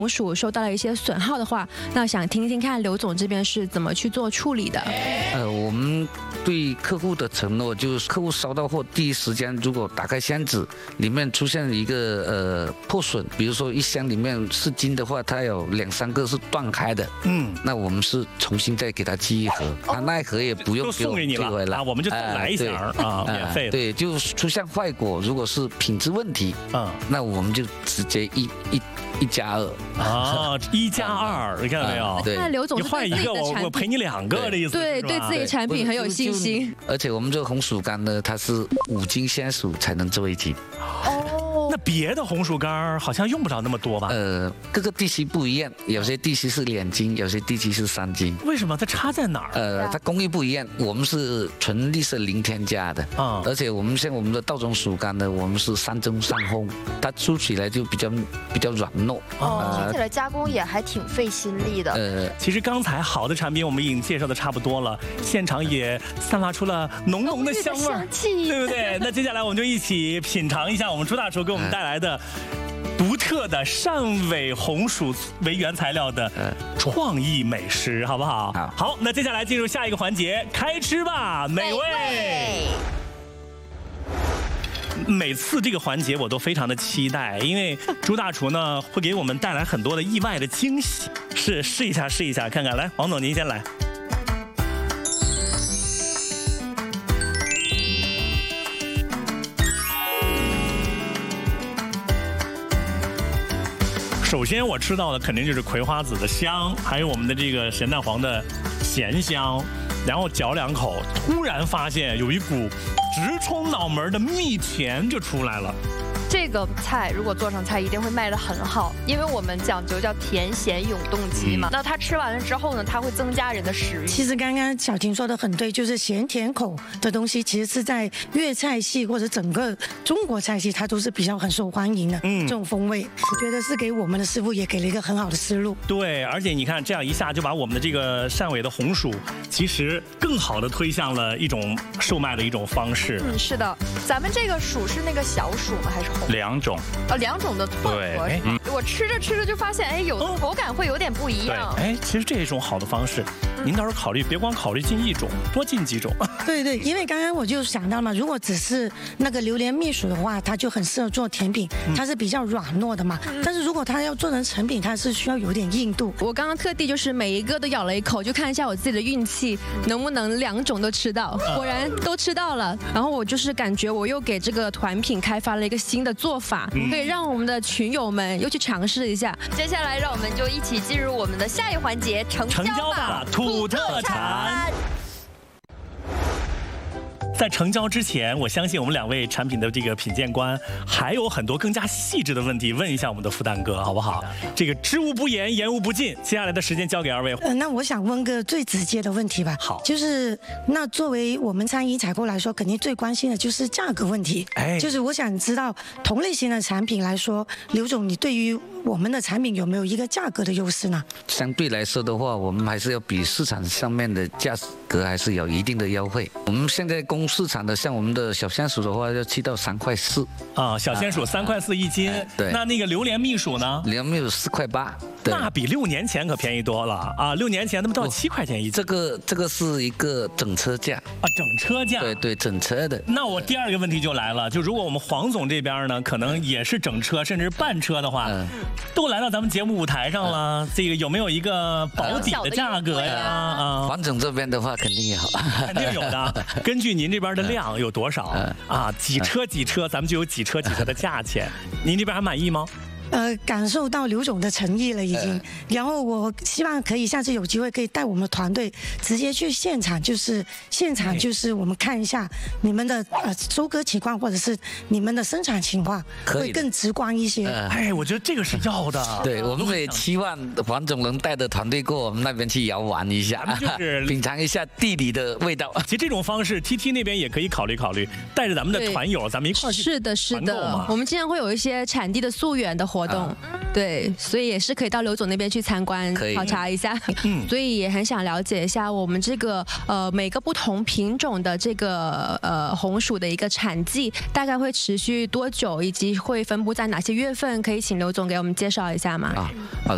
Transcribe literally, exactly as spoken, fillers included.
红薯受到了一些损耗的话，那想听听看刘总这边是怎么去做处理的。 呃，我们对客户的承诺就是，客户收到货第一时间，如果打开箱子里面出现一个呃破损，比如说一箱里面四斤的话，它有两三个是断开的，嗯，那我们是重新再给他寄一盒，他那一盒也不用送给你了啊，我们就来一箱啊，免费的。 对，就出现坏果，如果是品质问题，嗯，那我们就直接一一。一加二啊，一加二，你看到没有？ 对， 那刘总你换一个，我我赔你两个的意思。 对，对自己产品很有信心。 而且我们这个红薯干呢，它是五斤鲜薯才能做一斤。 哦，那别的红薯干好像用不着那么多吧？ 呃，各个地区不一样，有些地区是两斤，有些地区是三斤。 为什么？它差在哪儿？ 呃，它工艺不一样，我们是纯绿色零添加的啊，而且我们像我们的稻种薯干呢，我们是三蒸三烘，它出起来就比较比较软糯。 哦，听起来加工也还挺费心力的。 呃，其实刚才好的产品我们已经介绍的差不多了，现场也散发出了浓浓的香味儿，对不对？那接下来我们就一起品尝一下我们朱大厨给我们带来的独特的汕尾红薯为原材料的创意美食，好不好？ 好。 好，那接下来进入下一个环节，开吃吧，美味。每次这个环节我都非常的期待，因为朱大厨呢会给我们带来很多的意外的惊喜。是，试一下，试一下，看看。来，黄总您先来。首先我吃到的肯定就是葵花籽的香，还有我们的这个咸蛋黄的咸香，然后嚼两口，突然发现有一股直冲脑门的蜜甜就出来了。 这个菜如果做成菜一定会卖得很好，因为我们讲究叫甜咸永动机嘛。嗯、那它吃完了之后呢，它会增加人的食欲。 其实刚刚小婷说的很对，就是咸甜口的东西，其实是在粤菜系或者整个中国菜系，它都是比较很受欢迎的。嗯，这种风味，我觉得是给我们的师傅也给了一个很好的思路。 对，而且你看这样一下就把我们的这个汕尾的红薯，其实更好的推向了一种售卖的一种方式。 嗯，是的，咱们这个薯是那个小薯吗？还是红？ 两种。 哦，两种的混合。嗯，我吃着吃着就发现，哎，有的口感会有点不一样。 哎，其实这是一种好的方式。您到时候考虑，别光考虑进一种，多进几种。 对对，因为刚刚我就想到嘛，如果只是那个榴莲蜜薯的话，它就很适合做甜品，它是比较软糯的嘛。嗯、但是如果它要做成成品，它是需要有点硬度。 我刚刚特地就是每一个都咬了一口，就看一下我自己的运气能不能两种都吃到。果然都吃到了。然后我就是感觉我又给这个团品开发了一个新的做法，嗯、可以让我们的群友们又去尝试一下。 接下来让我们就一起进入我们的下一环节，成交吧土特产。在成交之前，我相信我们两位产品的这个品鉴官还有很多更加细致的问题问一下我们的复旦哥，好不好？这个知无不言，言无不尽。接下来的时间交给二位。 呃，那我想问个最直接的问题吧。 好， 就是那作为我们餐饮采购来说，肯定最关心的就是价格问题。哎，就是我想知道同类型的产品来说，刘总，你对于我们的产品有没有一个价格的优势呢？ 相对来说的话，我们还是要比市场上面的价格还是有一定的优惠。我们现在供市场的，像我们的小鲜薯的话，要去到三块四啊，小鲜薯三块四一斤。啊、 对， 那那个榴莲蜜薯呢？ 榴莲蜜薯四块八。 那比六年前可便宜多了啊！六年前他们都要七块钱一斤。 这个这个是一个整车价啊，整车价。 对对，整车的。 那我第二个问题就来了，就如果我们黄总这边呢，可能也是整车甚至半车的话，嗯、都来到咱们节目舞台上了，嗯、这个有没有一个保底的价格呀？啊， 黄总这边的话肯定有， 肯定有的。根据您这边的量有多少啊？几车几车，咱们就有几车几车的价钱。您这边还满意吗？ 呃，感受到刘总的诚意了已经，呃、然后我希望可以下次有机会可以带我们的团队直接去现场，就是现场就是我们看一下你们的呃收割情况或者是你们的生产情况，会更直观一些。 呃、哎，我觉得这个是要的。 对，我们也期望黄总能带着团队过我们那边去遥玩一下，就是品尝一下地里的味道。 其实这种方式 ，T T 那边也可以考虑考虑，带着咱们的团友，咱们一块儿去。 是的，是的，我们经常会有一些产地的溯源的活动。活动，啊、对，所以也是可以到刘总那边去参观考察一下，嗯，所以也很想了解一下我们这个呃每个不同品种的这个呃红薯的一个产季大概会持续多久，以及会分布在哪些月份，可以请刘总给我们介绍一下吗？ 啊，好，